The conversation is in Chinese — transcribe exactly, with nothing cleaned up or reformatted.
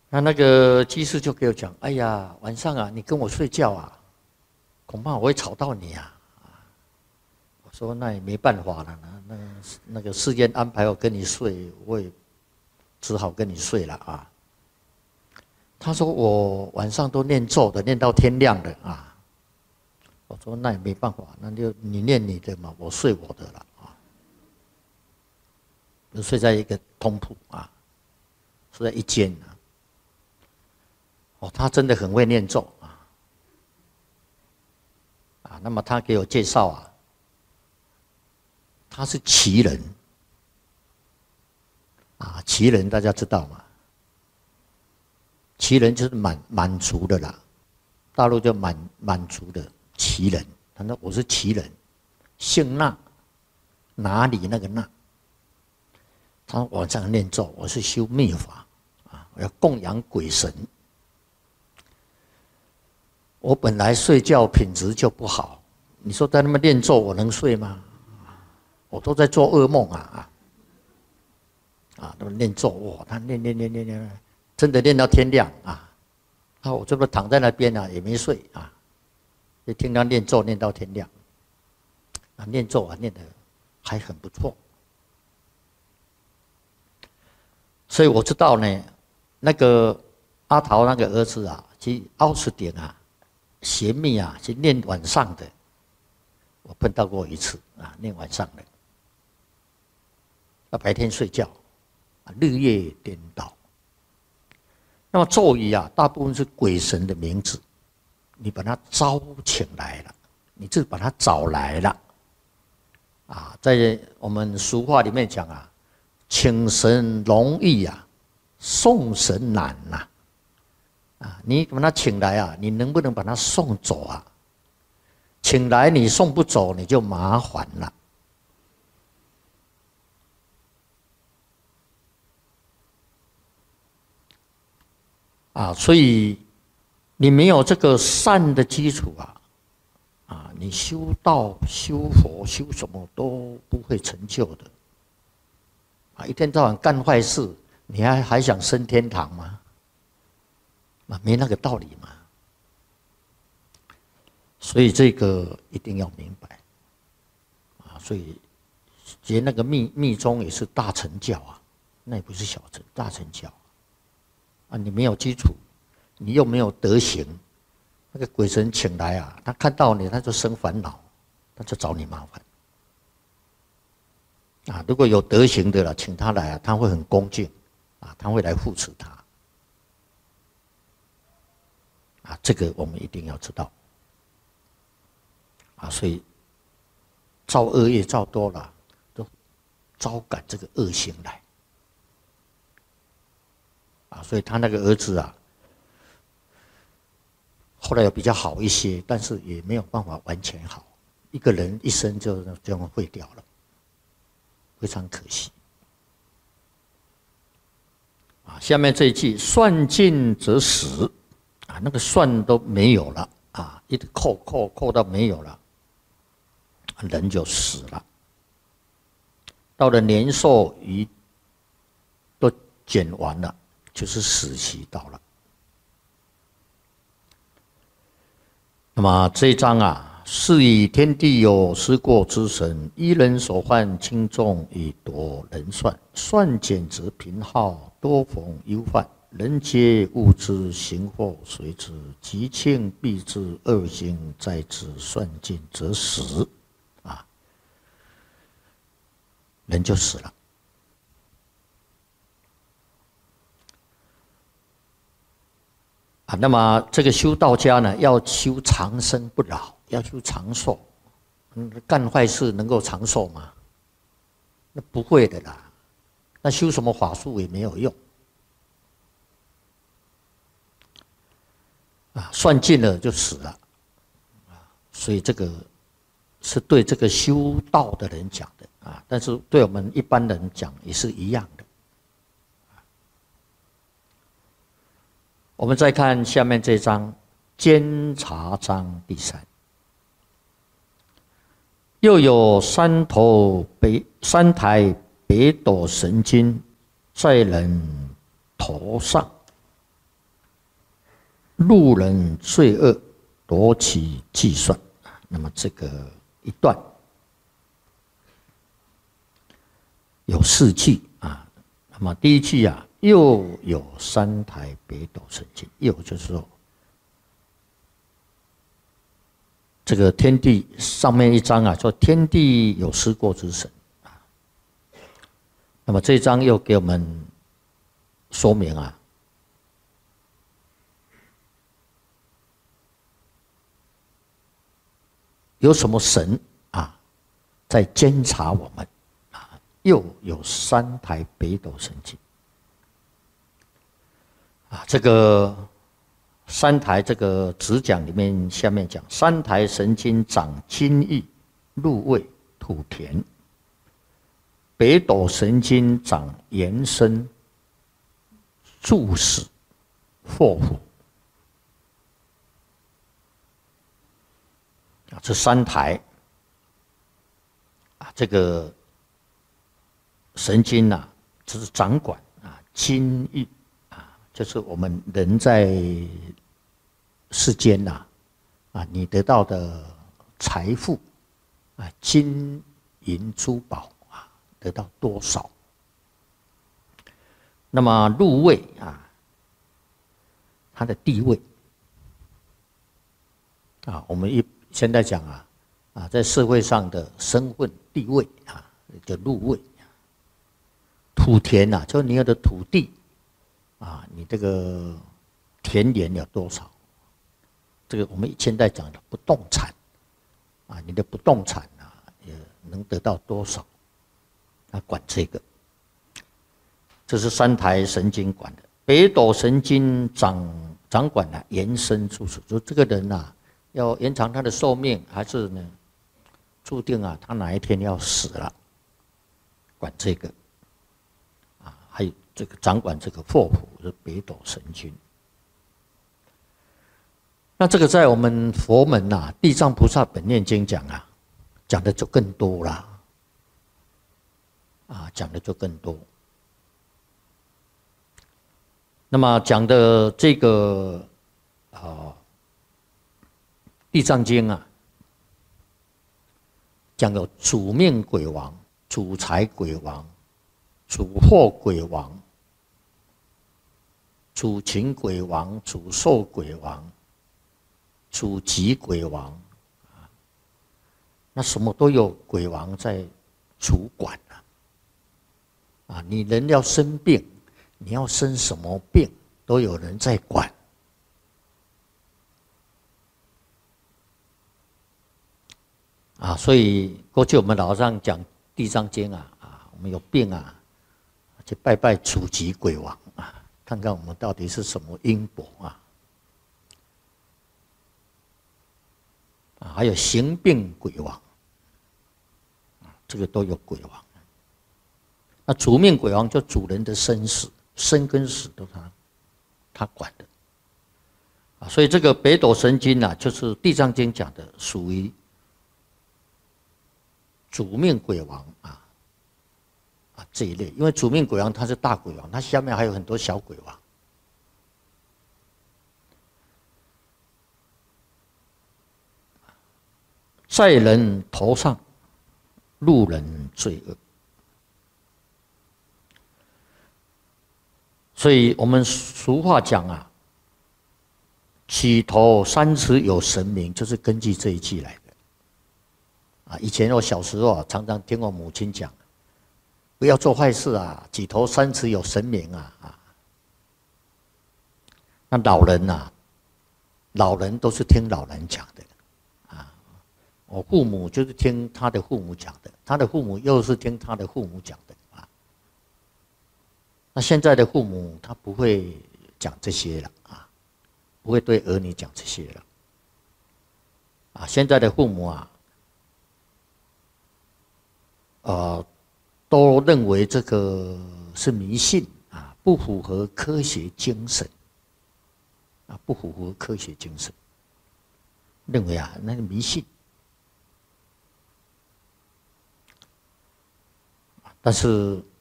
那那个居士就给我讲：“哎呀，晚上啊，你跟我睡觉啊，恐怕我会吵到你啊。”我说：“那也没办法了，那那那个世间安排我跟你睡，我也只好跟你睡了啊。”他说：“我晚上都念咒的，念到天亮的啊。”我说：“那也没办法，那就你念你的嘛，我睡我的了啊。”就睡在一个通铺啊，睡在一间啊。哦，他真的很会念咒啊！啊，那么他给我介绍啊，他是奇人啊，奇人大家知道吗？奇人就是满满族的啦，大陆叫满满族的奇人。他说我是奇人，姓那，哪里那个那？他晚上念咒，我是修密法啊，我要供养鬼神。我本来睡觉品质就不好，你说在那边念咒，我能睡吗？我都在做噩梦啊啊！啊，那么念咒，哇，他念念念念念，真的念到天亮啊！啊，我这不躺在那边啊，也没睡啊，就听他念咒念到天亮。啊，念咒啊，念得还很不错。所以我知道呢，那个阿桃那个儿子啊，去奥斯汀啊。邪密啊，是念晚上的，我碰到过一次啊，念晚上的，要白天睡觉，啊，日夜颠倒。那么咒语啊，大部分是鬼神的名字，你把它招请来了，你就把它找来了，啊，在我们俗话里面讲啊，请神容易啊，送神难呐、啊。啊，你把他请来啊，你能不能把他送走啊？请来你送不走，你就麻烦了。啊，所以你没有这个善的基础啊，啊，你修道、修佛、修什么都不会成就的。啊，一天到晚干坏事，你还还想升天堂吗？啊，没那个道理嘛。所以这个一定要明白。啊，所以结那个密密宗也是大乘教啊，那也不是小乘，大乘教。啊，你没有基础，你又没有德行，那个鬼神请来啊，他看到你他就生烦恼，他就找你麻烦。啊，如果有德行的了，请他来啊，他会很恭敬，啊，他会来护持他。啊，这个我们一定要知道。啊，所以造恶业造多了，都招感这个恶行来。啊，所以他那个儿子啊，后来有比较好一些，但是也没有办法完全好。一个人一生就这样废掉了，非常可惜。啊，下面这一句“算尽则死”，啊，那个算都没有了啊，一直扣扣扣到没有了，人就死了。到了年寿余都减完了，就是死期到了。那么这一章啊，是以天地有失过之神，一人所患轻重以夺人算，算减则贫耗，多逢忧患。人皆物之，行祸随之，吉庆必至，恶行在之，算尽则死。啊，人就死了。啊，那么这个修道家呢，要修长生不老，要修长寿。嗯，干坏事能够长寿吗？那不会的啦。那修什么法术也没有用。啊，算尽了就死了。啊，所以这个是对这个修道的人讲的啊，但是对我们一般人讲也是一样的。我们再看下面这章监察章第三，又有三头北三台北斗神经在人头上， 路人罪恶，夺其计算。那么这个一段有四句啊。那么第一句啊，又有三台北斗神经，又就是说，这个天地上面一章啊，说天地有失过之神啊。那么这一章又给我们说明啊，有什么神啊在监察我们啊？又有三台北斗神经啊，这个三台这个子讲里面下面讲，三台神经长津液、入味、吐田；北斗神经长延伸、注死、祸福。啊，这三台啊，这个神经啊，这是掌管啊津液啊，就是我们人在世间呐啊，你得到的财富啊，金银珠宝啊，得到多少？那么入位啊，它的地位啊，我们一现在讲啊，啊，在社会上的身份地位啊，叫入位。土田啊，就是你有的土地啊，你这个田园有多少？这个我们现在讲的不动产啊，你的不动产啊，也能得到多少？他管这个，这是三台神经管的。北斗神经掌掌管了延伸处处，就这个人啊。要延长他的寿命，还是呢？注定啊，他哪一天要死了，管这个啊，还有这个掌管这个祸福是北斗神经。那这个在我们佛门呐、啊，《地藏菩萨本愿经》讲啊，讲的就更多啦，啊，讲的就更多。那么讲的这个啊。呃地藏经啊，讲有主命鬼王、主财鬼王、主祸鬼王、主情鬼王、主寿鬼王、主吉鬼王啊，那什么都有鬼王在主管啊。啊，你人要生病，你要生什么病，都有人在管。啊，所以过去我们老上讲《地藏经》啊，啊，我们有病啊，去拜拜主吉鬼王啊，看看我们到底是什么因果啊。啊，还有行病鬼王，啊，这个都有鬼王。那主命鬼王就主人的生死，生跟死都他他管的。啊，所以这个北斗神经啊，就是《地藏经》讲的，属于主命鬼王啊啊这一类，因为主命鬼王他是大鬼王，他下面还有很多小鬼王。在人头上，路人罪恶。所以我们俗话讲啊，起头三尺有神明，就是根据这一句来的。啊，以前我小时候啊，常常听我母亲讲，不要做坏事啊，几头三尺有神明啊啊。那老人呐、啊，老人都是听老人讲的啊。我父母就是听他的父母讲的，他的父母又是听他的父母讲的啊。那现在的父母他不会讲这些了啊，不会对儿女讲这些了啊。现在的父母啊。呃，都认为这个是迷信啊，不符合科学精神啊，不符合科学精神，认为啊那个迷信。但是